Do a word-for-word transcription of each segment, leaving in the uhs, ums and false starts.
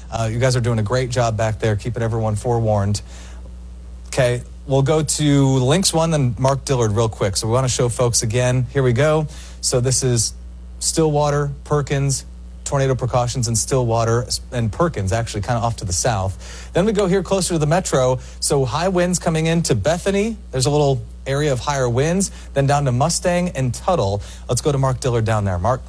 Uh, you guys are doing a great job back there, keeping everyone forewarned. Okay, we'll go to Lynx one and Mark Dillard real quick. So we want to show folks again. Here we go. So this is Stillwater, Perkins, tornado precautions in Stillwater and Perkins, actually kind of off to the south. Then we go here closer to the metro. So high winds coming into Bethany. There's a little area of higher winds. Then down to Mustang and Tuttle. Let's go to Mark Dillard down there. Mark?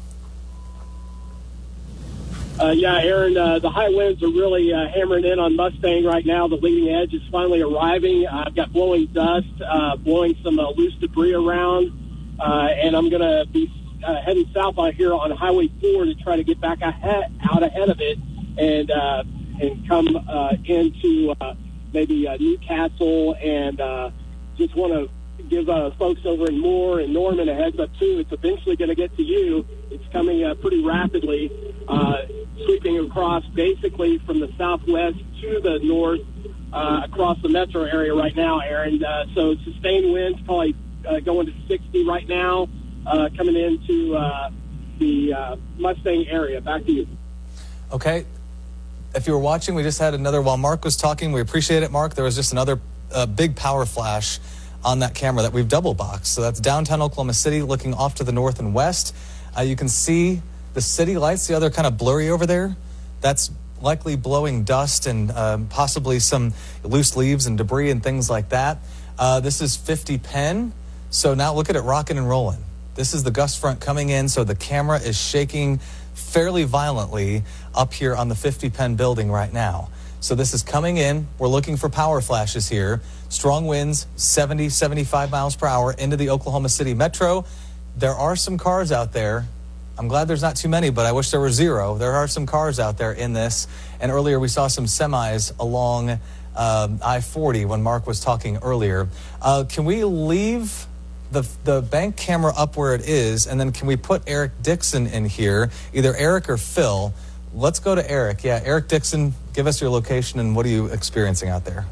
Uh, yeah, Aaron, uh, the high winds are really uh, hammering in on Mustang right now. The leading edge is finally arriving. I've got blowing dust, uh, blowing some uh, loose debris around, uh, and I'm going to be Uh, heading south on here on Highway four to try to get back ahead, out ahead of it and uh, and come uh, into uh, maybe uh, Newcastle, and uh, just want to give uh, folks over in Moore and Norman a heads up too. It's eventually going to get to you. It's coming uh, pretty rapidly, uh, sweeping across basically from the southwest to the north uh, across the metro area right now, Aaron. Uh, so sustained winds probably uh, going to sixty right now. Uh, coming into uh, the uh, Mustang area. Back to you. Okay. If you were watching, we just had another, while Mark was talking, we appreciate it, Mark, there was just another uh, big power flash on that camera that we've double boxed. So that's downtown Oklahoma City looking off to the north and west. Uh, you can see the city lights, the other kind of blurry over there. That's likely blowing dust and um, possibly some loose leaves and debris and things like that. Uh, this is fifty Penn. So now look at it rocking and rolling. This is the gust front coming in, so the camera is shaking fairly violently up here on the fifty Penn building right now. So this is coming in. We're looking for power flashes here. Strong winds, seventy, seventy-five miles per hour into the Oklahoma City metro. There are some cars out there. I'm glad there's not too many, but I wish there were zero. There are some cars out there in this. And earlier we saw some semis along um, I forty when Mark was talking earlier. Uh, can we leave the the bank camera up where it is, and then can we put Eric Dixon in here, either Eric or Phil? Let's go to Eric. Yeah, Eric Dixon, give us your location and what are you experiencing out there?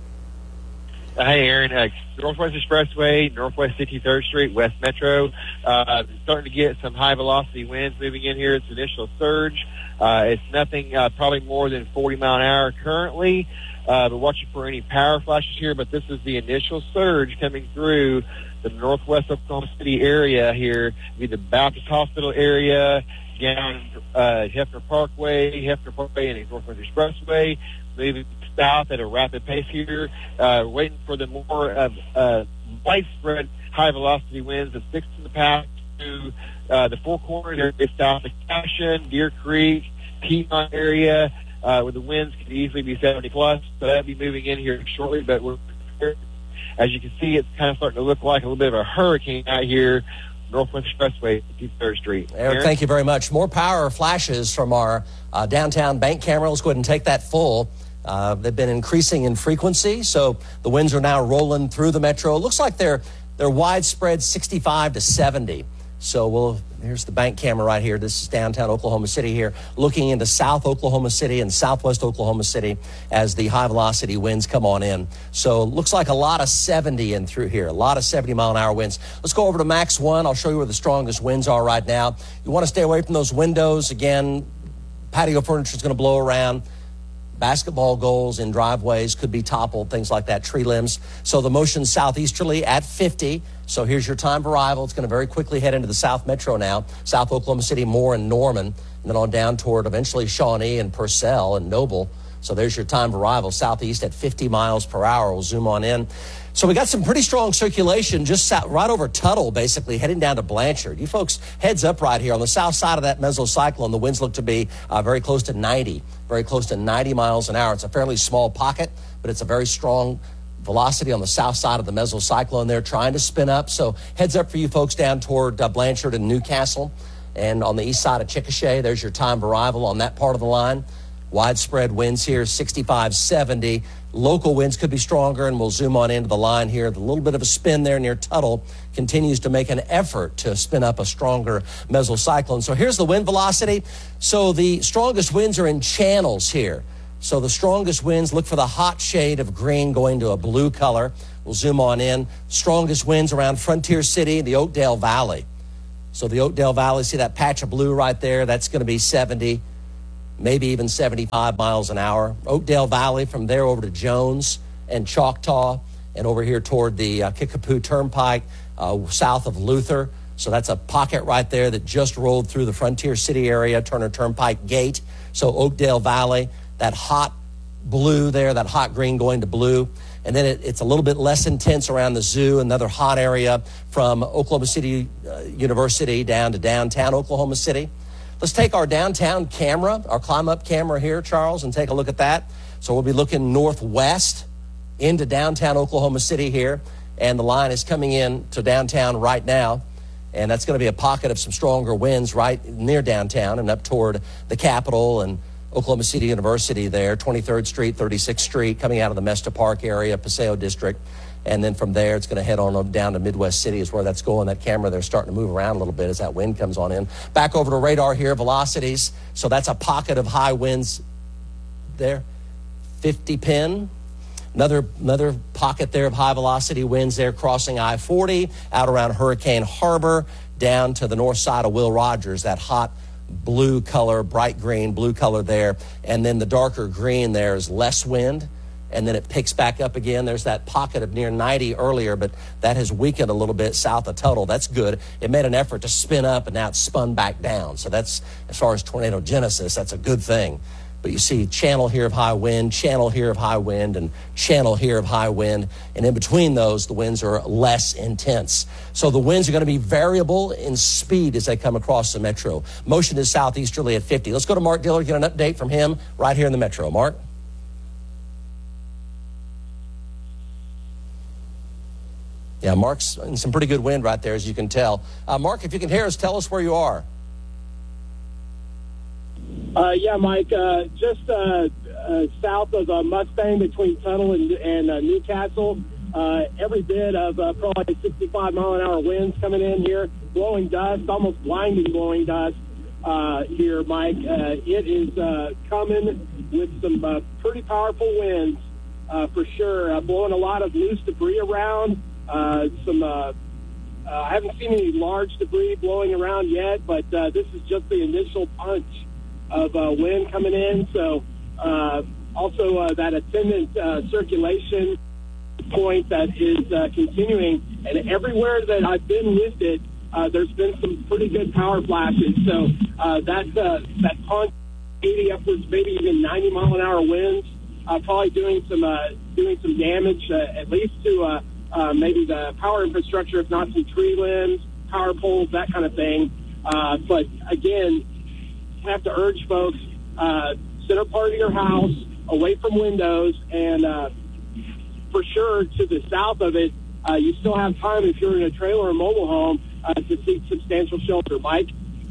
Hey, Aaron. Uh, Northwest Expressway, Northwest sixty-third Street, West Metro. Uh, starting to get some high-velocity winds moving in here. It's initial surge. Uh, it's nothing uh, probably more than forty mile an hour currently. Uh, but watching for any power flashes here, but this is the initial surge coming through the northwest Oklahoma City area here, be the Baptist Hospital area, down uh, Hefner Parkway, Hefner Parkway and the Northwest Expressway, moving south at a rapid pace here, uh, waiting for the more uh, uh, widespread high-velocity winds of six in the path to uh, the Four Corners area south of Cashin, Deer Creek, Piedmont area, uh, where the winds could easily be seventy plus. So that'll be moving in here shortly, but we're prepared. As you can see, it's kind of starting to look like a little bit of a hurricane out here, Northwest Expressway, fifty-third Street. Eric, Aaron? thank you very much. More power flashes from our uh, downtown bank camera. Let's go ahead and take that full. Uh, they've been increasing in frequency, so the winds are now rolling through the metro. It looks like they're they're widespread, sixty-five to seventy. So we'll, here's the bank camera right here. This is downtown Oklahoma City here, looking into South Oklahoma City and Southwest Oklahoma City as the high-velocity winds come on in. So looks like a lot of seventy in through here, a lot of seventy mile an hour winds. Let's go over to Max one. I'll show you where the strongest winds are right now. You want to stay away from those windows. Again, patio furniture is going to blow around. Basketball goals in driveways could be toppled, things like that, tree limbs. So the motion southeasterly at fifty. So here's your time of arrival. It's going to very quickly head into the South Metro now, South Oklahoma City, Moore, and Norman, and then on down toward eventually Shawnee and Purcell and Noble. So there's your time of arrival, southeast at fifty miles per hour. We'll zoom on in. So we got some pretty strong circulation just sat right over Tuttle, basically, heading down to Blanchard. You folks, heads up right here. On the south side of that mesocyclone, the winds look to be uh, very close to ninety, very close to ninety miles an hour. It's a fairly small pocket, but it's a very strong velocity on the south side of the mesocyclone there, trying to spin up. So heads up for you folks down toward uh, Blanchard and Newcastle. And on the east side of Chickasha, there's your time of arrival on that part of the line. Widespread winds here, sixty-five, seventy. Local winds could be stronger, and we'll zoom on into the line here. The little bit of a spin there near Tuttle continues to make an effort to spin up a stronger mesocyclone. So here's the wind velocity. So the strongest winds are in channels here. So the strongest winds, look for the hot shade of green going to a blue color. We'll zoom on in. Strongest winds around Frontier City, the Oakdale Valley. So the Oakdale Valley, see that patch of blue right there? That's going to be seventy. maybe even seventy-five miles an hour. Oakdale Valley, from there over to Jones and Choctaw, and over here toward the uh, Kickapoo Turnpike, uh, south of Luther. So that's a pocket right there that just rolled through the Frontier City area, Turner Turnpike Gate. So Oakdale Valley, that hot blue there, that hot green going to blue. And then it, it's a little bit less intense around the zoo, another hot area from Oklahoma City uh, University down to downtown Oklahoma City. Let's take our downtown camera, our climb-up camera here, Charles, and take a look at that. So we'll be looking northwest into downtown Oklahoma City here, and the line is coming in to downtown right now. And that's going to be a pocket of some stronger winds right near downtown and up toward the Capitol and Oklahoma City University there, twenty-third Street, thirty-sixth Street, coming out of the Mesta Park area, Paseo District. And then from there, it's going to head on down to Midwest City is where that's going. That camera, they're starting to move around a little bit as that wind comes on in. Back over to radar here, velocities. So that's a pocket of high winds there, fifty pin. Another another pocket there of high velocity winds there crossing I forty out around Hurricane Harbor down to the north side of Will Rogers, that hot blue color, bright green, blue color there. And then the darker green there is less wind, and then it picks back up again. There's that pocket of near ninety earlier, but that has weakened a little bit south of Tuttle. That's good. It made an effort to spin up, and now it's spun back down. So that's, as far as tornado genesis, that's a good thing. But you see channel here of high wind, channel here of high wind, and channel here of high wind. And in between those, the winds are less intense. So the winds are going to be variable in speed as they come across the metro. Motion is southeasterly at fifty. Let's go to Mark Dillard, get an update from him right here in the metro. Mark? Yeah, Mark's in some pretty good wind right there, as you can tell. Uh, Mark, if you can hear us, tell us where you are. Uh, yeah, Mike, uh, just uh, uh, south of uh, Mustang between Tuttle and, and uh, Newcastle. Uh, every bit of uh, probably sixty-five mile an hour winds coming in here, blowing dust, almost blinding blowing dust uh, here, Mike. Uh, it is uh, coming with some uh, pretty powerful winds uh, for sure, uh, blowing a lot of loose debris around. Uh, some uh, uh, I haven't seen any large debris blowing around yet, but uh, this is just the initial punch of uh, wind coming in. So uh, also uh, that attendant uh, circulation point that is uh, continuing. And everywhere that I've been with it, uh, there's been some pretty good power flashes. So uh, that, uh, that punch, eighty upwards, maybe even ninety mile an hour winds, uh, probably doing some, uh, doing some damage, uh, at least to uh, uh, maybe the power infrastructure, if not some tree limbs, power poles, that kind of thing. Uh, but again, have to urge folks, uh, center part of your house, away from windows, and uh, for sure to the south of it, uh, you still have time if you're in a trailer or mobile home uh, to seek substantial shelter. Mike?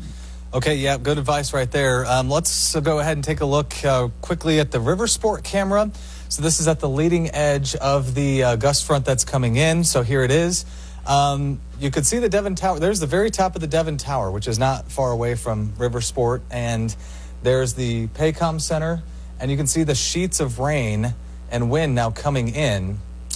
Okay, yeah, good advice right there. Um, let's go ahead and take a look uh, quickly at the River Sport camera. So this is at the leading edge of the uh, gust front that's coming in. So here it is. Um, you could see the Devon Tower. There's the very top of the Devon Tower, which is not far away from River Sport. And there's the Paycom Center. And you can see the sheets of rain and wind now coming in.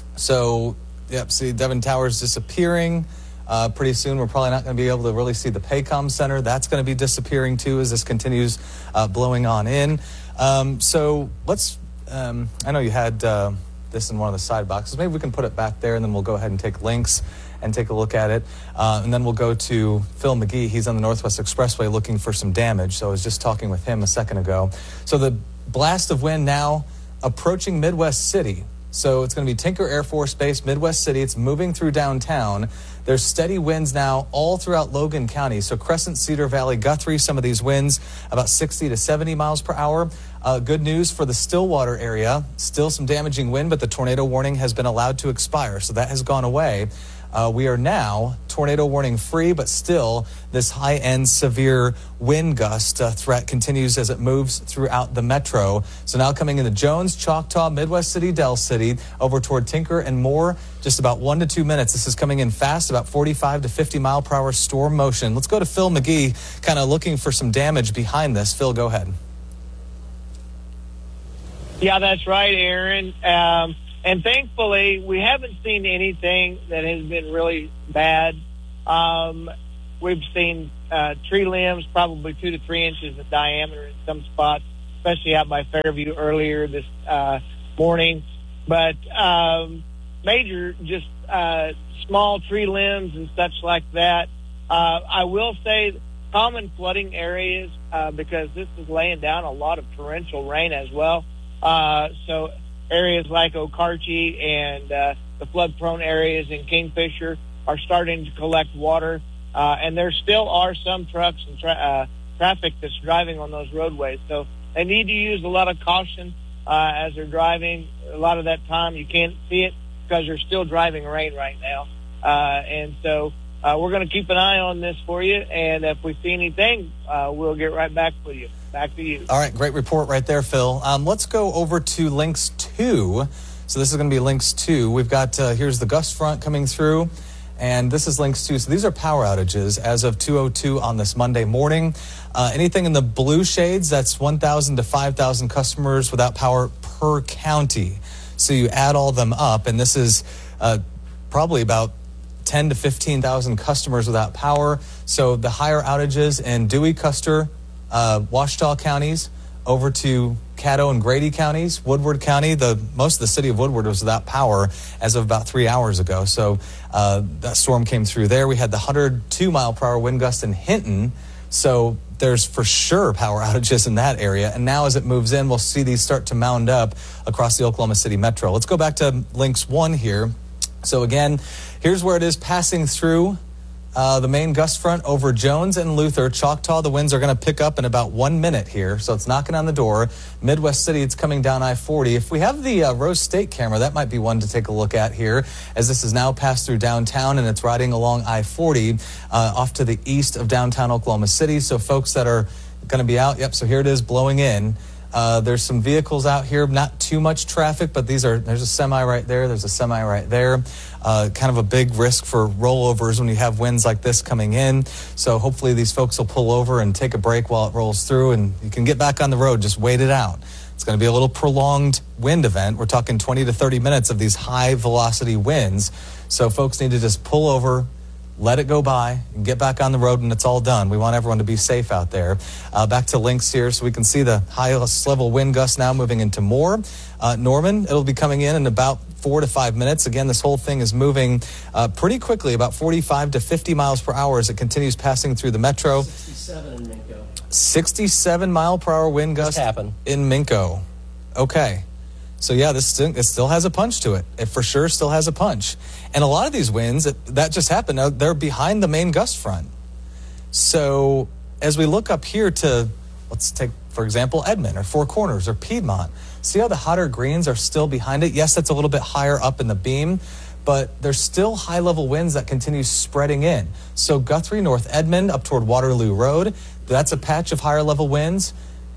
So, yep, see Devon Tower's disappearing. Uh, pretty soon we're probably not going to be able to really see the Paycom Center. That's going to be disappearing too as this continues uh, blowing on in. Um, so let's, um, I know you had uh, this in one of the side boxes. Maybe we can put it back there, and then we'll go ahead and take links and take a look at it. Uh, and then we'll go to Phil McGee. He's on the Northwest Expressway looking for some damage. So I was just talking with him a second ago. So the blast of wind now approaching Midwest City. So it's going to be Tinker Air Force Base, Midwest City. It's moving through downtown. There's steady winds now all throughout Logan County. So Crescent, Cedar Valley, Guthrie, some of these winds about sixty to seventy miles per hour. Uh, good news for the Stillwater area. Still some damaging wind, but the tornado warning has been allowed to expire. So that has gone away. Uh, we are now tornado warning free, but still this high-end severe wind gust uh, threat continues as it moves throughout the metro. So now coming into Jones, Choctaw, Midwest City, Del City, over toward Tinker and more, just about one to two minutes. This is coming in fast, about forty-five to fifty mile per hour storm motion. Let's go to Phil McGee, kind of looking for some damage behind this. Phil, go ahead. Yeah, that's right, Aaron. Um, And thankfully, we haven't seen anything that has been really bad. Um, we've seen uh, tree limbs probably two to three inches in diameter in some spots especially out by Fairview earlier this uh, morning. But um, major, just uh, small tree limbs and such like that. Uh, I will say common flooding areas uh, because this is laying down a lot of torrential rain as well. Uh, so areas like Okarche and uh, the flood-prone areas in Kingfisher are starting to collect water. Uh, and there still are some trucks and tra- uh, traffic that's driving on those roadways. So they need to use a lot of caution uh, as they're driving. A lot of that time you can't see it because you're still driving rain right now. Uh, and so uh, we're going to keep an eye on this for you. And if we see anything, uh, we'll get right back with you. Back to you. All right, great report right there, Phil. Um, let's go over to Lynx two. So this is going to be Lynx two. We've got, uh, here's the gust front coming through. And this is Lynx two. So these are power outages as of two oh two on this Monday morning. Uh, anything in the blue shades, that's one thousand to five thousand customers without power per county. So you add all them up, and this is uh, probably about ten to fifteen thousand customers without power. So the higher outages in Dewey, Custer, uh, Ouachita counties, over to Caddo and Grady counties, Woodward County. The most of the city of Woodward was without power as of about three hours ago. So uh, that storm came through there. We had the one hundred two mile per hour wind gust in Hinton. So there's for sure power outages in that area. And now as it moves in, we'll see these start to mound up across the Oklahoma City Metro. Let's go back to Lynx one here. So again, here's where it is passing through Uh, the main gust front over Jones and Luther. Choctaw, the winds are going to pick up in about one minute here, so it's knocking on the door. Midwest City, it's coming down I forty. If we have the uh, Rose State camera, that might be one to take a look at here, as this is now passed through downtown and it's riding along I forty uh, off to the east of downtown Oklahoma City. So folks that are going to be out, yep, so here it is blowing in. Uh, there's some vehicles out here, not too much traffic, but these are, there's a semi right there, there's a semi right there. Uh, kind of a big risk for rollovers when you have winds like this coming in. So hopefully these folks will pull over and take a break while it rolls through, and you can get back on the road, just wait it out. It's going to be a little prolonged wind event. We're talking twenty to thirty minutes of these high velocity winds. So folks need to just pull over, let it go by, and get back on the road, and it's all done. We want everyone to be safe out there. Uh, back to Lynx here, so we can see the highest level wind gusts now moving into Moore. Uh, Norman, it'll be coming in in about four to five minutes. Again, this whole thing is moving uh, pretty quickly, about forty-five to fifty miles per hour as it continues passing through the metro. sixty-seven in Minco. sixty-seven mile per hour wind gust in Minco. Okay. So, yeah, this still, it still has a punch to it. It for sure still has a punch. And a lot of these winds, it, that just happened, uh, they're behind the main gust front. So as we look up here to, let's take, for example, Edmond or Four Corners or Piedmont, see how the hotter greens are still behind it? Yes, that's a little bit higher up in the beam, but there's still high-level winds that continue spreading in. So Guthrie, North Edmond, up toward Waterloo Road, that's a patch of higher-level winds.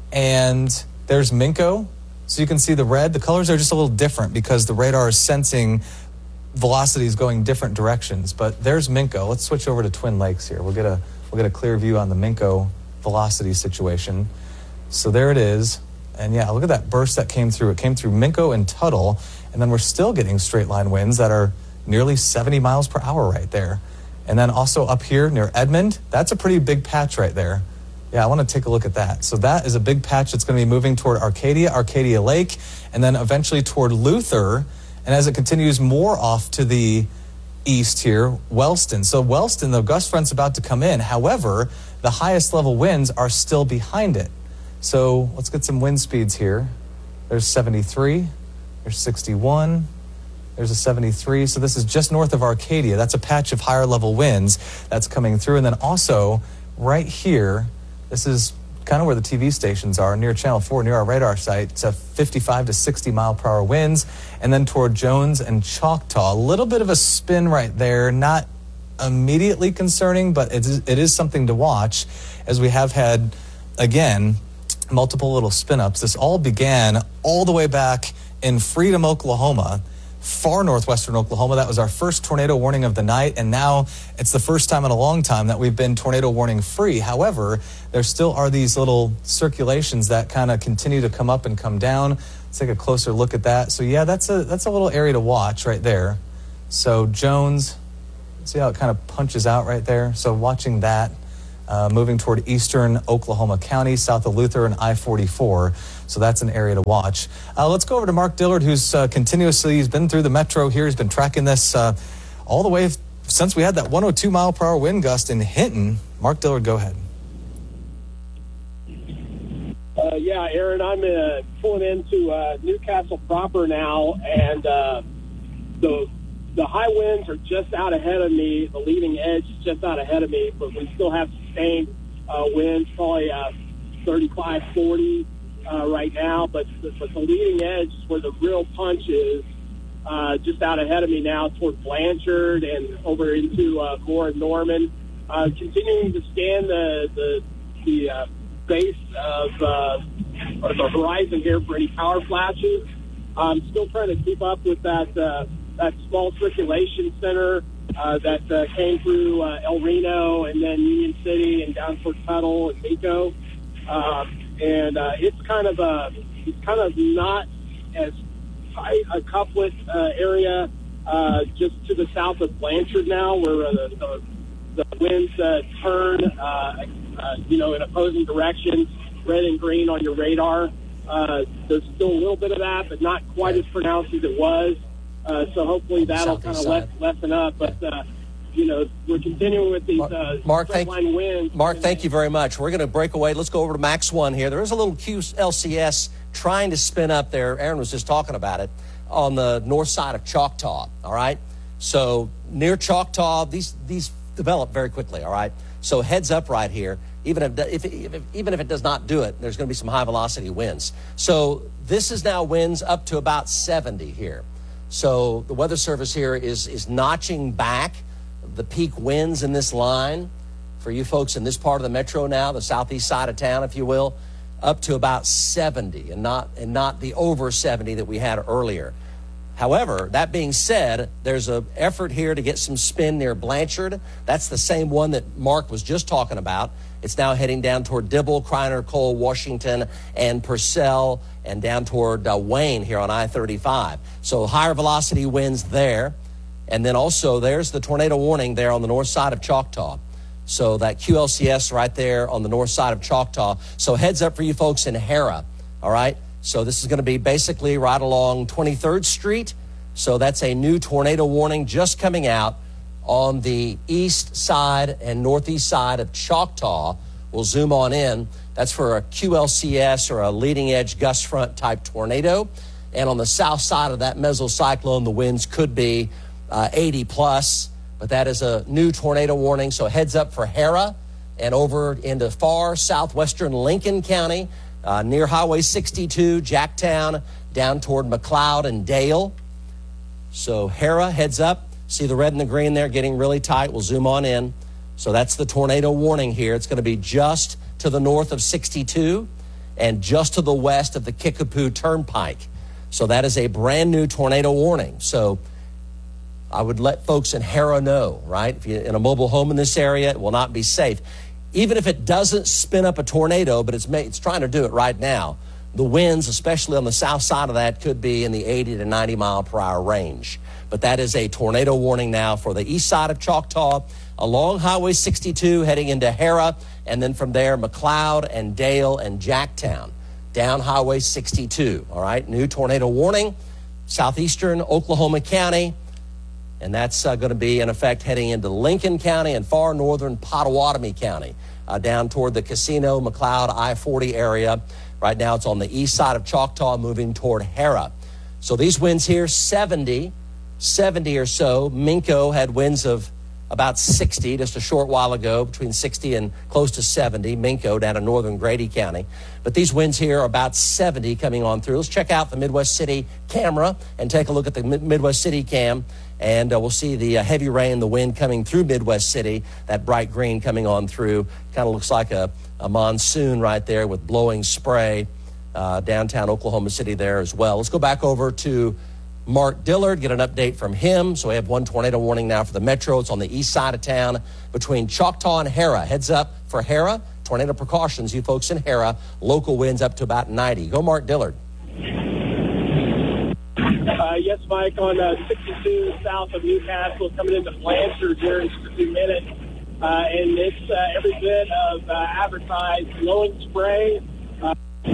And there's Minco. So you can see the red. The colors are just a little different because the radar is sensing velocities going different directions. But there's Minco. Let's switch over to Twin Lakes here. We'll get a we'll get a clear view on the Minco velocity situation. So there it is. And yeah, look at that burst that came through. It came through Minco and Tuttle, and then we're still getting straight line winds that are nearly seventy miles per hour right there. And then also up here near Edmond, that's a pretty big patch right there. Yeah, I want to take a look at that. So that is a big patch that's going to be moving toward Arcadia, Arcadia Lake, and then eventually toward Luther. And as it continues more off to the east here, Wellston. So Wellston, the gust front's about to come in. However, the highest level winds are still behind it. So let's get some wind speeds here. There's seventy-three. There's sixty-one. There's a seventy-three. So this is just north of Arcadia. That's a patch of higher level winds that's coming through. And then also right here, this is kind of where the T V stations are, near Channel four, near our radar site. It's a fifty-five to sixty mile per hour winds. And then toward Jones and Choctaw, a little bit of a spin right there. Not immediately concerning, but it is, it is something to watch, as we have had, again, multiple little spin-ups. This all began all the way back in Freedom, Oklahoma, far northwestern Oklahoma. That was our first tornado warning of the night, and now it's the first time in a long time that we've been tornado warning free. However, there still are these little circulations that kind of continue to come up and come down. Let's take a closer look at that. So yeah, that's a that's a little area to watch right there. So Jones, see how it kind of punches out right there? So watching that. uh, moving toward eastern Oklahoma County, south of Luther and I forty-four. So that's an area to watch. Uh, let's go over to Mark Dillard, who's uh, continuously, he's been through the metro here. He's been tracking this uh, all the way f- since we had that one oh two mile per hour wind gust in Hinton. Mark Dillard, go ahead. Uh, yeah, Aaron, I'm uh, pulling into uh, Newcastle proper now, and uh, the the high winds are just out ahead of me. The leading edge is just out ahead of me, but we still have sustained uh, winds, probably uh, thirty-five, forty uh, right now. But, but the leading edge is where the real punch is, uh, just out ahead of me now toward Blanchard and over into uh, more Norman. Uh, continuing to scan the the, the uh, base of uh, or the horizon here for any power flashes. I'm still trying to keep up with that uh, that small circulation center uh, that uh, came through uh, El Reno and then Union City and down toward Tuttle and Nico. Um, and uh, it's kind of a it's kind of not as tight a couplet uh, area uh, just to the south of Blanchard now, where uh, the, the, the winds uh, turn uh, uh, you know in opposing directions, red and green on your radar. Uh, there's still a little bit of that, but not quite as pronounced as it was. Uh, so hopefully that'll kind of let, lessen up. But, uh, you know, we're continuing with these uh, Mark, thank, line winds. Mark, thank you very much. We're going to break away. Let's go over to Max one here. There is a little Q L C S trying to spin up there. Aaron was just talking about it on the north side of Choctaw, all right? So near Choctaw, these these develop very quickly, all right? So heads up right here. Even if, if, if even if it does not do it, there's going to be some high velocity winds. So this is now winds up to about seventy here. So the Weather Service here is is notching back the peak winds in this line for you folks in this part of the metro now, the southeast side of town, if you will, up to about seventy, and not and not the over seventy that we had earlier. However, that being said, there's an effort here to get some spin near Blanchard. That's the same one that Mark was just talking about. It's now heading down toward Dibble, Kreiner, Cole, Washington, and Purcell, and down toward uh, Wayne here on I thirty-five. So higher velocity winds there. And then also there's the tornado warning there on the north side of Choctaw. So that Q L C S right there on the north side of Choctaw. So heads up for you folks in Hara, all right? So this is going to be basically right along twenty-third Street. So that's a new tornado warning just coming out on the east side and northeast side of Choctaw. We'll zoom on in. That's for a Q L C S or a leading edge gust front type tornado. And on the south side of that mesocyclone, the winds could be uh, eighty plus, but that is a new tornado warning. So heads up for Hara and over into far southwestern Lincoln County, uh, near Highway sixty-two, Jacktown, down toward McLeod and Dale. So Hara, heads up. See the red and the green there getting really tight. We'll zoom on in. So that's the tornado warning here. It's going to be just to the north of sixty-two and just to the west of the Kickapoo Turnpike. So that is a brand new tornado warning. So I would let folks in Hara know, right? If you're in a mobile home in this area, it will not be safe. Even if it doesn't spin up a tornado, but it's, it's trying to do it right now, the winds, especially on the south side of that, could be in the eighty to ninety mile per hour range. But that is a tornado warning now for the east side of Choctaw, along Highway sixty-two, heading into Hara, and then from there, McLeod and Dale and Jacktown, down Highway sixty-two, all right? New tornado warning, southeastern Oklahoma County, and that's uh, going to be, in effect, heading into Lincoln County and far northern Pottawatomie County, uh, down toward the Casino, McLeod, I forty area. Right now, it's on the east side of Choctaw, moving toward Hara. So these winds here, seventy, seventy or so. Minco had winds of about sixty just a short while ago, between sixty and close to seventy. Minco down in northern Grady County. But these winds here are about seventy coming on through. Let's check out the Midwest City camera and take a look at the Midwest City cam. And uh, we'll see the uh, heavy rain, the wind coming through Midwest City, that bright green coming on through. Kind of looks like a, a monsoon right there with blowing spray uh, downtown Oklahoma City there as well. Let's go back over to Mark Dillard, get an update from him. So we have one tornado warning now for the metro. It's on the east side of town between Choctaw and Hara. Heads up for Hara. Tornado precautions, you folks in Hara. Local winds up to about ninety. Go Mark Dillard. Uh, yes, Mike, on uh, sixty-two south of Newcastle, coming into Blanchard here in just a few minutes. uh, and it's uh, every bit of uh, advertised blowing spray. Uh,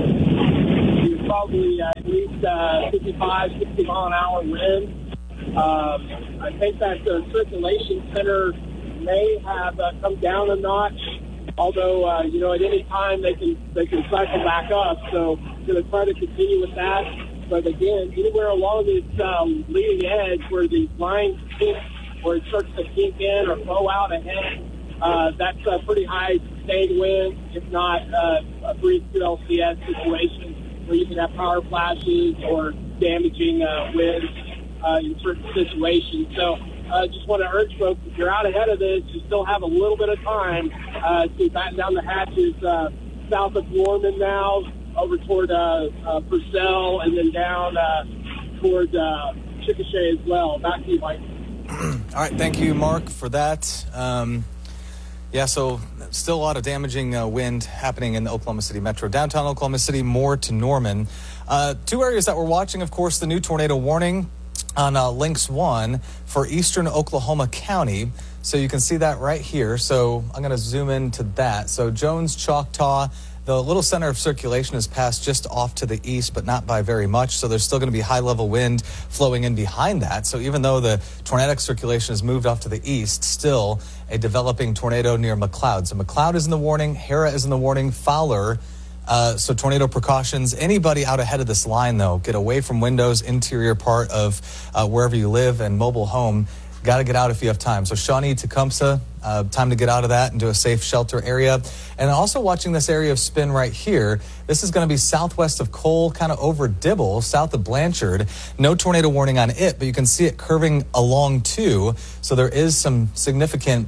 you're probably uh, at least uh, fifty-five, sixty mile an hour wind. Um, I think that the circulation center may have uh, come down a notch. Although, uh, you know, at any time they can they can cycle back up. So I'm going to try to continue with that. But again, anywhere along this um, leading edge where the lines kink, where it starts to kink in or blow out ahead, uh, that's a pretty high sustained wind, if not uh, a brief two L C S situation where you can have power flashes or damaging uh, winds uh, in certain situations. So I uh, just want to urge folks, if you're out ahead of this, you still have a little bit of time uh, to batten down the hatches uh, south of Norman now, over toward uh, uh, Purcell, and then down uh, toward uh, Chickasha as well. Back to you, Mike. All right, thank you, Mark, for that. Um, yeah, so still a lot of damaging uh, wind happening in the Oklahoma City metro. Downtown Oklahoma City, more to Norman. Uh, two areas that we're watching, of course, the new tornado warning on uh, Lynx one for eastern Oklahoma County. So you can see that right here. So I'm going to zoom into that. So Jones, Choctaw, the little center of circulation is passed just off to the east, but not by very much. So there's still going to be high level wind flowing in behind that. So even though the tornadic circulation has moved off to the east, still a developing tornado near McLeod. So McLeod is in the warning, Hara is in the warning, Fowler. Uh, so tornado precautions. Anybody out ahead of this line, though, get away from windows, interior part of uh, wherever you live, and mobile home. Got to get out if you have time. So Shawnee, Tecumseh, uh, time to get out of that into a safe shelter area. And also watching this area of spin right here. This is going to be southwest of Cole, kind of over Dibble, south of Blanchard. No tornado warning on it, but you can see it curving along too. So there is some significant,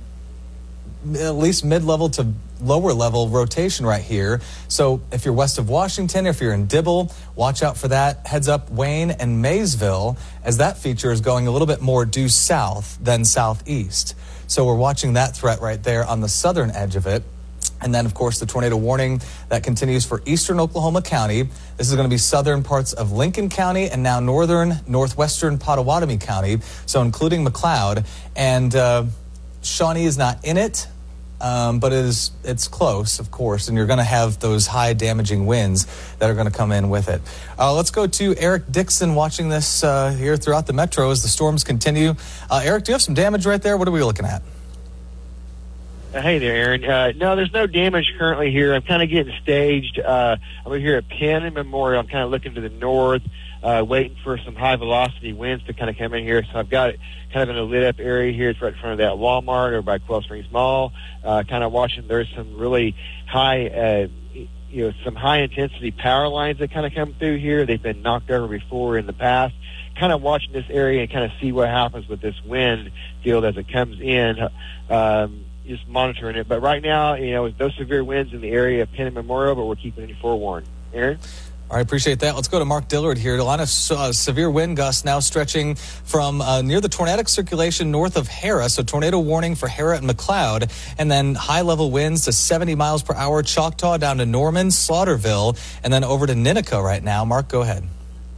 at least mid-level to lower level rotation right here. So if you're west of Washington, if you're in Dibble, watch out for that. Heads up Wayne and Maysville, as that feature is going a little bit more due south than southeast. So we're watching that threat right there on the southern edge of it. And then, of course, the tornado warning that continues for eastern Oklahoma County. This is going to be southern parts of Lincoln County and now northern, northwestern Pottawatomie County, so including McLeod. And uh, Shawnee is not in it. Um, but it is, it's close, of course, and you're going to have those high damaging winds that are going to come in with it. Uh, let's go to Eric Dixon watching this uh, here throughout the metro as the storms continue. Uh, Eric, do you have some damage right there? What are we looking at? Uh, hey there, Aaron. Uh, no, there's no damage currently here. I'm kind of getting staged. Uh, I'm over here at Penn and Memorial. I'm kind of looking to the north, uh, waiting for some high-velocity winds to kind of come in here. So I've got it kind of in a lit-up area here. It's right in front of that Walmart over by Quail Springs Mall. Uh, kind of watching. There's some really high, uh, you know, some high-intensity power lines that kind of come through here. They've been knocked over before in the past. Kind of watching this area and kind of see what happens with this wind field as it comes in. Um, just monitoring it. But right now, you know, no severe winds in the area of Penn and Memorial, but we're keeping you forewarned. Aaron? All right, appreciate that. Let's go to Mark Dillard here. A lot of uh, severe wind gusts now stretching from uh, near the tornadic circulation north of Hara. So tornado warning for Hara and McLeod. And then high-level winds to seventy miles per hour, Choctaw down to Norman, Slaughterville, and then over to Ninica right now. Mark, go ahead.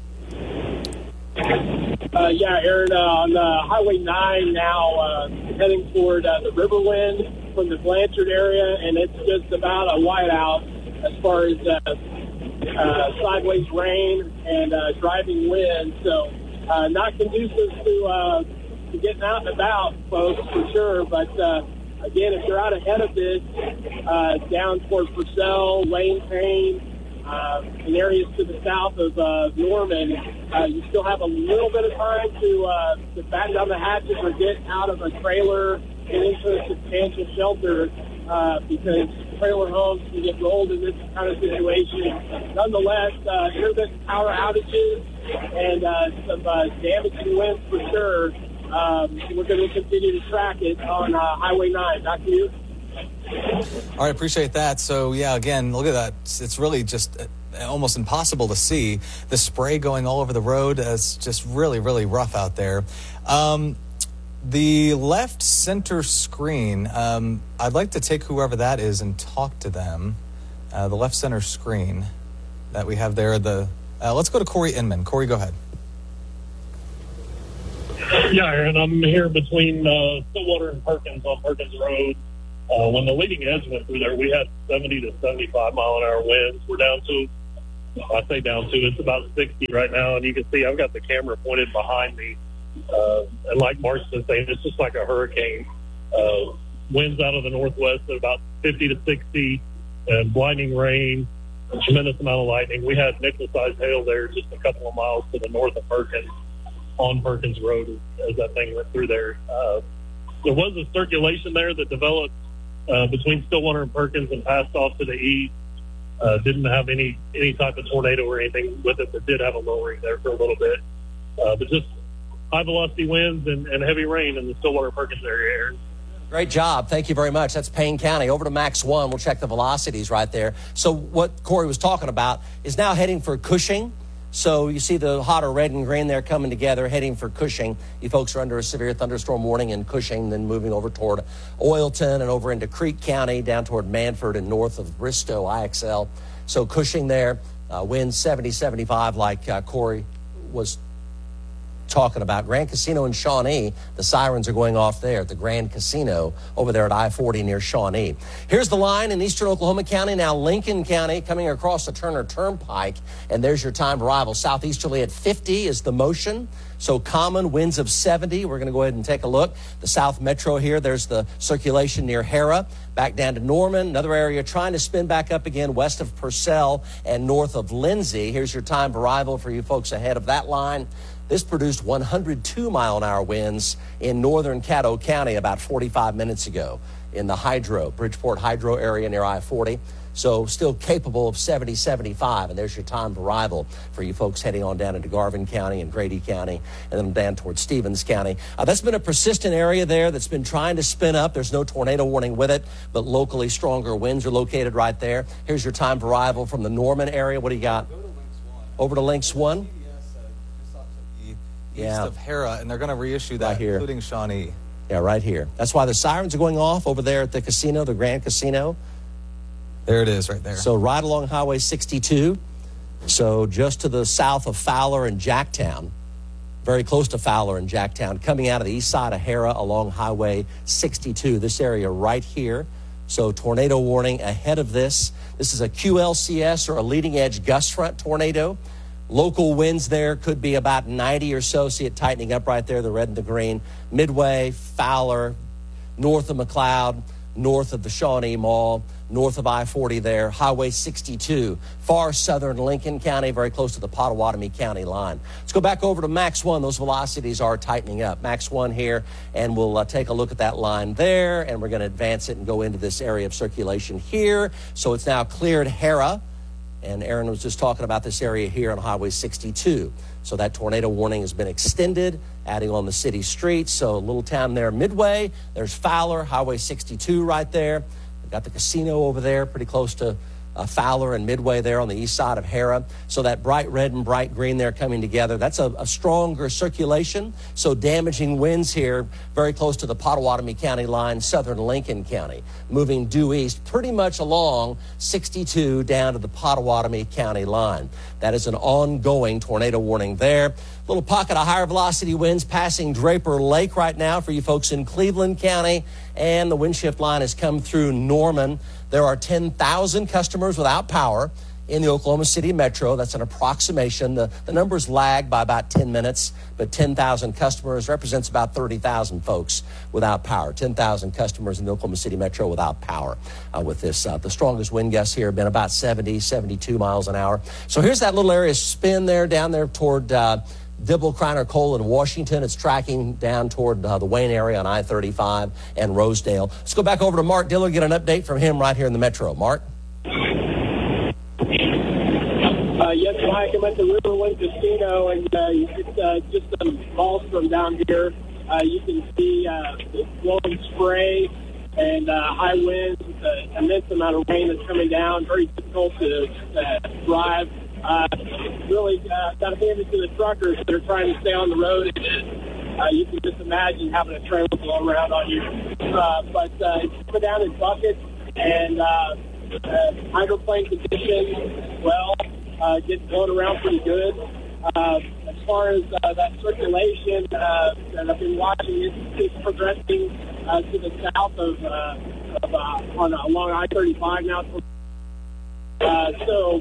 Uh, yeah, Aaron, uh, on uh, Highway nine now uh, heading toward uh, the Riverwind from the Blanchard area, and it's just about a whiteout as far as uh, uh, sideways rain and uh, driving wind. So uh, not conducive to, uh, to getting out and about, folks, for sure. But, uh, again, if you're out ahead of this, uh, down toward Purcell, Lane Payne, Uh, in areas to the south of uh, Norman, uh, you still have a little bit of time to, uh, to batten down the hatches or get out of a trailer and into a substantial shelter uh, because trailer homes can get rolled in this kind of situation. Nonetheless, uh, intermittent power outages and uh, some uh, damaging winds for sure. Um, we're going to continue to track it on uh, Highway nine. Back to you. All right, appreciate that. So, yeah, again, look at that. It's really just almost impossible to see. The spray going all over the road. It's just really, really rough out there. Um, the left center screen, um, I'd like to take whoever that is and talk to them. Uh, the left center screen that we have there. The uh, let's go to Corey Inman. Corey, go ahead. Yeah, Aaron, I'm here between uh, Stillwater and Perkins on Perkins Road. Uh, when the leading edge went through there, we had seventy to seventy-five mile an hour winds. We're down to, I say down to, it's about sixty right now. And you can see I've got the camera pointed behind me. Uh, and like Mark's been saying, it's just like a hurricane. Uh, winds out of the northwest at about fifty to sixty, and blinding rain, a tremendous amount of lightning. We had nickel-sized hail there just a couple of miles to the north of Perkins, on Perkins Road, as, as that thing went through there. Uh, there was a circulation there that developed uh, between Stillwater and Perkins and passed off to the east. Uh, didn't have any any type of tornado or anything with it, but did have a lowering there for a little bit. Uh, but just high velocity winds and, and heavy rain in the Stillwater Perkins area, Aaron. Great job. Thank you very much. That's Payne County. Over to Max one. We'll check the velocities right there. So what Corey was talking about is now heading for Cushing. So you see the hotter red and green there coming together, heading for Cushing. You folks are under a severe thunderstorm warning in Cushing, then moving over toward Oilton and over into Creek County, down toward Manford and north of Bristow, I X L. So Cushing there, uh, winds seventy, seventy-five like uh, Corey was talking about. Grand Casino in Shawnee, the sirens are going off there at the Grand Casino over there at I forty near Shawnee. Here's the line in eastern Oklahoma County, now Lincoln County, coming across the Turner Turnpike, and there's your time of arrival. Southeasterly at fifty is the motion, so common winds of seventy. We're going to go ahead and take a look. The South Metro here, there's the circulation near Hera, back down to Norman, another area trying to spin back up again west of Purcell and north of Lindsay. Here's your time of arrival for you folks ahead of that line. This produced one hundred two mile an hour winds in northern Caddo County about forty-five minutes ago in the Hydro, Bridgeport Hydro area near I forty. So still capable of seventy, seventy-five. And there's your time of arrival for you folks heading on down into Garvin County and Grady County and then down towards Stevens County. Uh, that's been a persistent area there that's been trying to spin up. There's no tornado warning with it, but locally stronger winds are located right there. Here's your time of arrival from the Norman area. What do you got? Over to Lynx one. East Yeah. of Hera, and they're going to reissue that, Right here. including Shawnee. Yeah, right here. That's why the sirens are going off over there at the casino, the Grand Casino. There it is right there. So right along Highway sixty-two. So just to the south of Fowler and Jacktown, very close to Fowler and Jacktown, coming out of the east side of Hera along Highway sixty-two, this area right here. So tornado warning ahead of this. This is a Q L C S or a leading edge gust front tornado. Local winds there could be about ninety or so. See it tightening up right there, the red and the green. Midway, Fowler, north of McLeod, north of the Shawnee Mall, north of I forty there, Highway sixty-two, far southern Lincoln County, very close to the Pottawatomie County line. Let's go back over to Max one. Those velocities are tightening up. Max one here, and we'll uh, take a look at that line there, and we're going to advance it and go into this area of circulation here. So it's now cleared Hera. And Aaron was just talking about this area here on Highway sixty-two. So that tornado warning has been extended, adding on the city streets. So a little town there, Midway. There's Fowler, Highway sixty-two right there. We've got the casino over there, pretty close to uh, Fowler and Midway there on the east side of Hera. So that bright red and bright green there coming together. That's a, a stronger circulation. So damaging winds here, very close to the Pottawatomie County line, southern Lincoln County, moving due east pretty much along sixty-two down to the Pottawatomie County line. That is an ongoing tornado warning there. Little pocket of higher velocity winds passing Draper Lake right now for you folks in Cleveland County, and the wind shift line has come through Norman. There are ten thousand customers without power in the Oklahoma City metro. That's an approximation. The, the numbers lag by about ten minutes, but ten thousand customers represents about thirty thousand folks without power. ten thousand customers in the Oklahoma City metro without power uh, with this. Uh, the strongest wind gusts here have been about seventy, seventy-two miles an hour. So here's that little area spin there down there toward uh, Dibble, Kreiner, Cole, and Washington. It's tracking down toward uh, the Wayne area on I thirty-five and Rosedale. Let's go back over to Mark Diller, get an update from him right here in the metro. Mark? Uh, yes, Mike, I'm at the Riverwind Casino, and uh, it's uh, just some falls from down here. Uh, you can see uh, blowing spray and uh, high winds, uh, immense amount of rain that's coming down. Very difficult to uh, drive. Uh, really uh, got to hand it to the truckers that are trying to stay on the road. And, uh, you can just imagine having a trailer blow around on you. Uh, but uh, it's coming down in buckets, and uh, uh, hydroplane conditions, well, uh, get blown around pretty good. Uh, as far as uh, that circulation uh, that I've been watching, it's, it's progressing uh, to the south of uh, of, uh, on uh, along I thirty-five now. Uh, so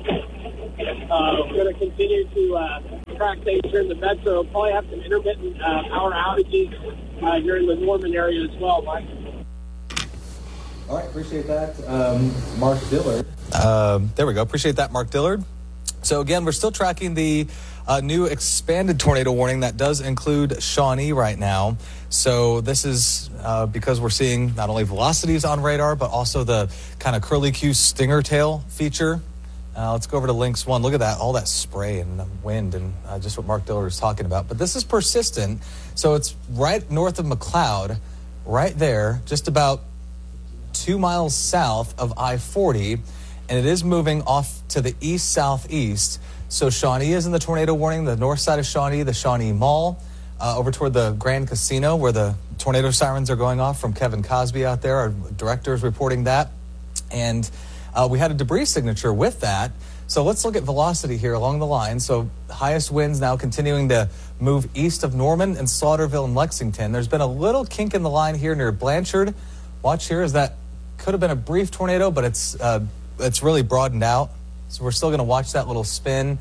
uh, we're going to continue to uh, track things here in the metro. Probably have some intermittent uh, power outages uh, here in the Norman area as well, Mike. All right, appreciate that, um, Mark Dillard. Um, there we go. Appreciate that, Mark Dillard. So again, we're still tracking the uh, new expanded tornado warning that does include Shawnee right now. So this is uh, because we're seeing not only velocities on radar, but also the kind of curly Q stinger tail feature. Uh, let's go over to Lynx One. Look at that, all that spray and wind and uh, just what Mark Dillard is talking about. But this is persistent. So it's right north of McLeod, right there, just about two miles south of I forty, and it is moving off to the east-southeast. So Shawnee is in the tornado warning, the north side of Shawnee, the Shawnee Mall, uh, over toward the Grand Casino where the tornado sirens are going off from Kevin Cosby out there. Our director is reporting that. And uh, we had a debris signature with that. So let's look at velocity here along the line. So highest winds now continuing to move east of Norman and Slaughterville and Lexington. There's been a little kink in the line here near Blanchard. Watch here, as that could have been a brief tornado, but it's uh, it's really broadened out. So we're still going to watch that little spin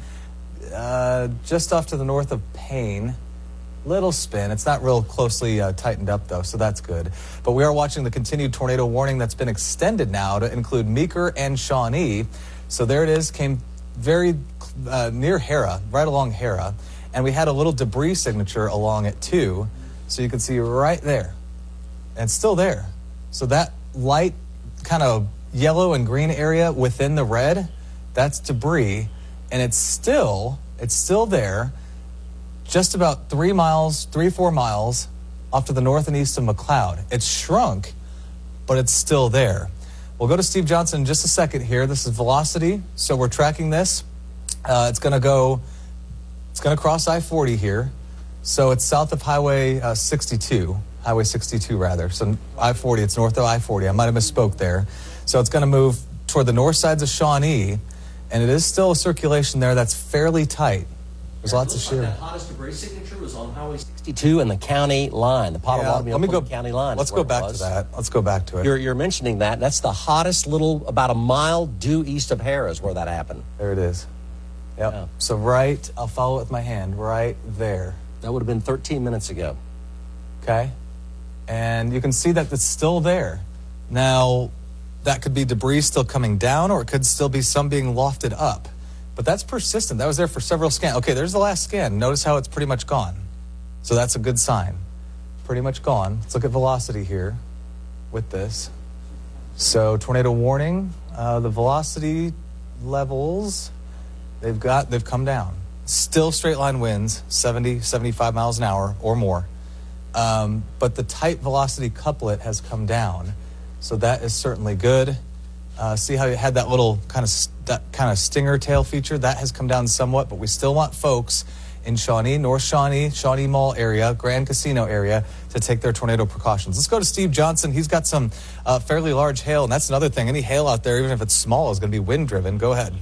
uh, just off to the north of Payne. Little spin. It's not real closely uh, tightened up, though, so that's good. But we are watching the continued tornado warning that's been extended now to include Meeker and Shawnee. So there it is, came very uh, near Hera, right along Hera. And we had a little debris signature along it, too. So you can see right there. And it's still there. So that light kind of yellow and green area within the red, that's debris. And it's still, it's still there, just about three miles, three, four miles off to the north and east of McLeod. It's shrunk, but it's still there. We'll go to Steve Johnson in just a second here. This is velocity, so we're tracking this. Uh, it's going to go, it's going to cross I forty here. So it's south of Highway uh, sixty-two, Highway sixty-two rather. So I forty, it's north of I forty. I might have misspoke there. So it's going to move toward the north sides of Shawnee, and it is still a circulation there that's fairly tight. There's Yeah, lots of shear. Like that hottest debris signature was on Highway sixty-two and the county line, the Potawatomi Let me go county line. Let's is where go back it was. to that. Let's go back to it. You're, you're mentioning that. That's the hottest little, about a mile due east of Harrah's where that happened. There it is. Yep. Yeah. So right, I'll follow it with my hand, right there. That would have been thirteen minutes ago. Okay? And you can see that it's still there. Now, that could be debris still coming down, or it could still be some being lofted up. But that's persistent. That was there for several scans. Okay, there's the last scan. Notice how it's pretty much gone. So that's a good sign. Pretty much gone. Let's look at velocity here with this. So tornado warning, uh, the velocity levels, they've got, they've come down. Still straight line winds, seventy, seventy-five miles an hour or more. Um, but the tight velocity couplet has come down. So that is certainly good. Uh, see how you had that little kind of st- that kind of stinger tail feature? That has come down somewhat, but we still want folks in Shawnee, North Shawnee, Shawnee Mall area, Grand Casino area to take their tornado precautions. Let's go to Steve Johnson. He's got some uh, fairly large hail, and that's another thing. Any hail out there, even if it's small, is going to be wind-driven. Go ahead.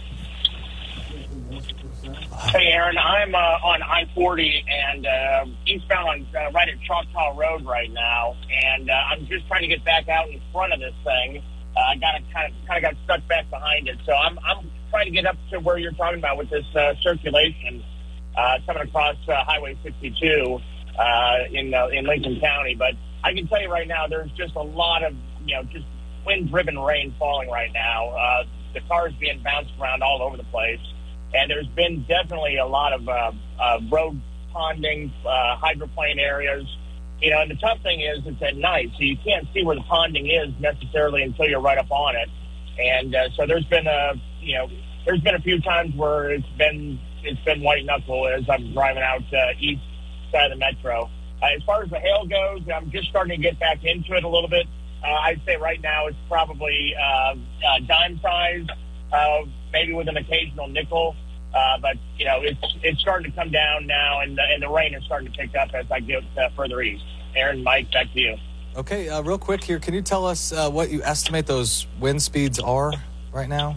Hey, Aaron, I'm uh, on I forty and uh, eastbound on uh, right at Choctaw Road right now, and uh, I'm just trying to get back out in front of this thing. Uh, I got kind of kind of got stuck back behind it, so I'm I'm trying to get up to where you're talking about with this uh, circulation uh, coming across uh, Highway sixty-two uh, in uh, in Lincoln County. But I can tell you right now, there's just a lot of you know just wind-driven rain falling right now. Uh, the cars being bounced around all over the place. And there's been definitely a lot of uh, uh, road ponding, uh, hydroplane areas. You know, and the tough thing is it's at night, so you can't see where the ponding is necessarily until you're right up on it. And uh, so there's been a, you know, there's been a few times where it's been it's been white knuckle as I'm driving out uh, east side of the metro. Uh, as far as the hail goes, I'm just starting to get back into it a little bit. Uh, I'd say right now it's probably uh, uh, dime size. Uh, maybe with an occasional nickel, uh, but you know it's it's starting to come down now, and the, and the rain is starting to pick up as I get uh, further east. Aaron, Mike, back to you. Okay, uh, real quick here, can you tell us uh, what you estimate those wind speeds are right now?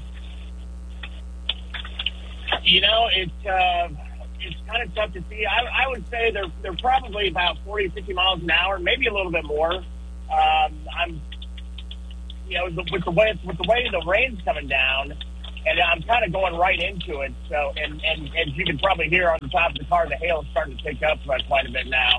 You know, it's uh, it's kind of tough to see. I, I would say they're they're probably about forty, fifty miles an hour, maybe a little bit more. Um, I'm you know, the, with the way with the way the rain's coming down, and I'm kind of going right into it. So, and, and, and as you can probably hear on the top of the car, the hail is starting to pick up quite a bit now.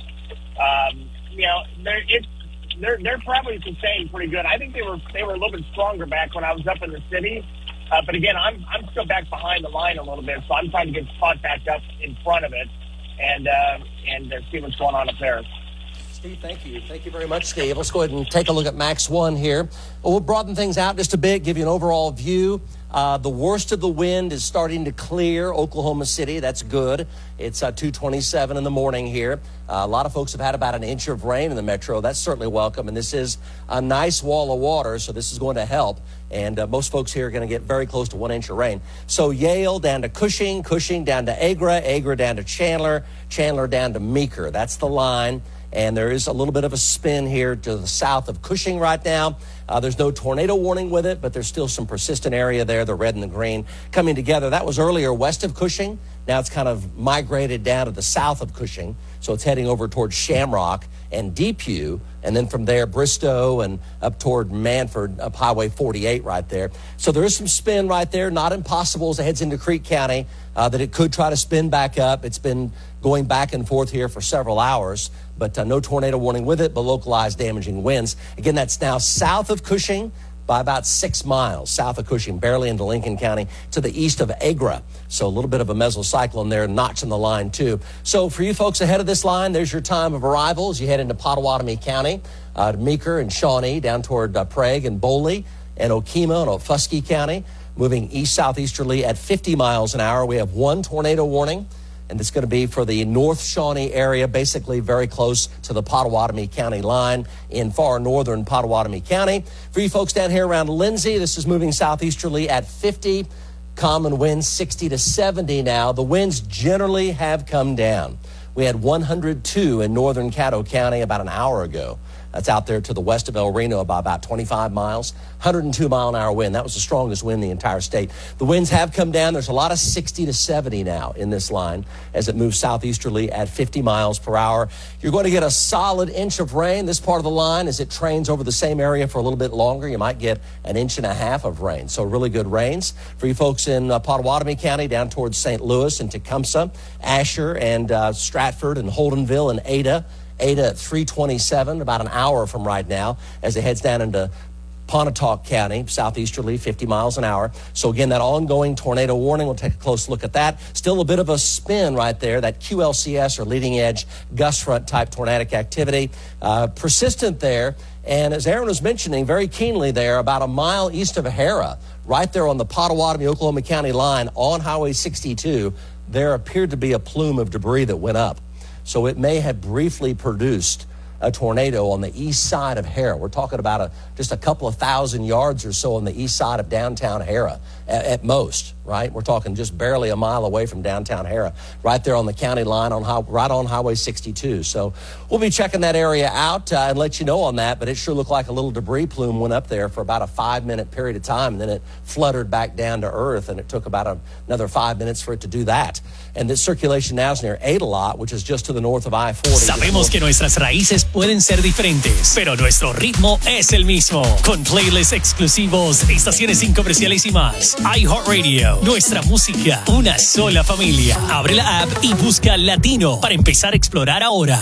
Um, you know, they're, it's they're they're probably sustained pretty good. I think they were they were a little bit stronger back when I was up in the city. Uh, but again, I'm I'm still back behind the line a little bit, so I'm trying to get caught back up in front of it, and uh, and uh, see what's going on up there. Steve, thank you. Thank you very much, Steve. Let's go ahead and take a look at Max one here. Well, we'll broaden things out just a bit, give you an overall view. Uh, the worst of the wind is starting to clear Oklahoma City. That's good. It's uh, two twenty-seven in the morning here. Uh, a lot of folks have had about an inch of rain in the metro. That's certainly welcome. And this is a nice wall of water, so this is going to help. And uh, most folks here are going to get very close to one inch of rain. So Yale down to Cushing, Cushing down to Agra, Agra down to Chandler, Chandler down to Meeker. That's the line. And there is a little bit of a spin here to the south of Cushing right now. Uh, there's no tornado warning with it, but there's still some persistent area there, the red and the green coming together. That was earlier west of Cushing. Now it's kind of migrated down to the south of Cushing. So it's heading over towards Shamrock and Depew, and then from there, Bristow and up toward Manford, up Highway forty-eight right there. So there is some spin right there, not impossible as it heads into Creek County, uh, that it could try to spin back up. It's been going back and forth here for several hours, but uh, no tornado warning with it, but localized damaging winds. Again, that's now south of Cushing by about six miles, south of Cushing, barely into Lincoln County, to the east of Agra. So a little bit of a mesocyclone there, notching the line too. So for you folks ahead of this line, there's your time of arrival as you head into Pottawatomie County, uh, to Meeker and Shawnee, down toward uh, Prague and Boley and Okemah and Ofuskie County, moving east-southeasterly at fifty miles an hour. We have one tornado warning, and it's going to be for the North Shawnee area, basically very close to the Pottawatomie County line in far northern Pottawatomie County. For you folks down here around Lindsay, this is moving southeasterly at fifty. Common winds sixty to seventy now. The winds generally have come down. We had one hundred two in northern Caddo County about an hour ago. That's out there to the west of El Reno by about twenty-five miles. one hundred two mile an hour wind. That was the strongest wind in the entire state. The winds have come down. There's a lot of sixty to seventy now in this line as it moves southeasterly at fifty miles per hour. You're going to get a solid inch of rain this part of the line as it trains over the same area for a little bit longer. You might get an inch and a half of rain. So really good rains for you folks in uh, Pottawatomie County down towards Saint Louis and Tecumseh, Asher and uh, Stratford and Holdenville and Ada. Ada at three twenty-seven, about an hour from right now, as it heads down into Pontotoc County, southeasterly, fifty miles an hour. So again, that ongoing tornado warning, we'll take a close look at that. Still a bit of a spin right there, that Q L C S or leading edge gust front type tornadic activity, uh, persistent there. And as Aaron was mentioning very keenly there, about a mile east of Hara, right there on the Pottawatomie, Oklahoma County line on Highway sixty-two, there appeared to be a plume of debris that went up. So it may have briefly produced a tornado on the east side of Hara. We're talking about a, just a couple of thousand yards or so on the east side of downtown Hara at, at most, right? We're talking just barely a mile away from downtown Hara, right there on the county line, on high, right on Highway sixty-two. So we'll be checking that area out uh, and let you know on that, but it sure looked like a little debris plume went up there for about a five-minute period of time, and then it fluttered back down to earth, and it took about a, another five minutes for it to do that. And this circulation now is near Adalot, which is just to the north of I forty. Sabemos que nuestras raíces pueden ser diferentes, pero nuestro ritmo es el mismo. Con playlists exclusivos, estaciones sin comerciales y más. iHeartRadio, nuestra música, una sola familia. Abre la app y busca Latino para empezar a explorar ahora.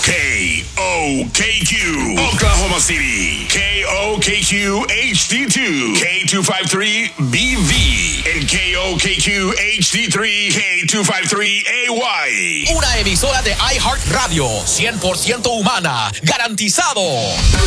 K O K Q, Oklahoma City. K O K Q H D two, K two fifty-three B V, and K O K Q H D three, K two fifty-three A Y. Una emisora de iHeartRadio, cien por ciento humana, garantizado.